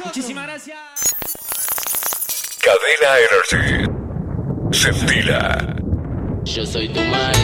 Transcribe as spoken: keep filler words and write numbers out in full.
Muchísimas gracias. Cadena Energy. Sentila. Yo soy tu madre.